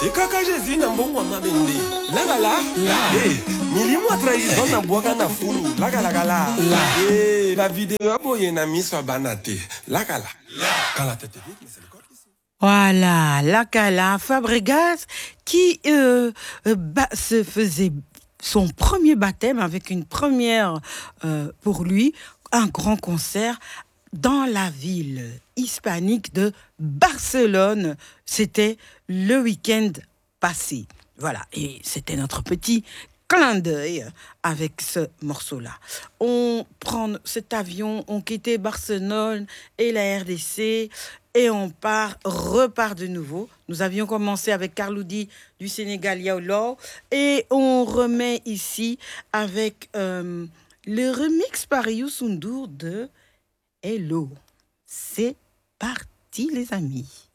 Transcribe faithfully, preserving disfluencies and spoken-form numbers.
Et kaka Jésus n'a bon wa mabende. Laga la. Eh, milimu a trahison na boga na fulu. Laga laga la. Eh, la vidéo boye na mis wa banate. Laga la. Quand la tête est vide, mais c'est le corps qui souffre. Voilà, Lakala Fabregas qui euh, euh, ba- se faisait son premier baptême avec une première euh, pour lui, un grand concert dans la ville hispanique de Barcelone. C'était le week-end passé. Voilà, et c'était notre petit clin d'œil avec ce morceau-là. On prend cet avion, on quittait Barcelone et la R D C et on part, repart de nouveau. Nous avions commencé avec Carloudi du Sénégal, Yaolo, et on remet ici avec euh, le remix par Youssou N'Dour de Hello. C'est parti les amis.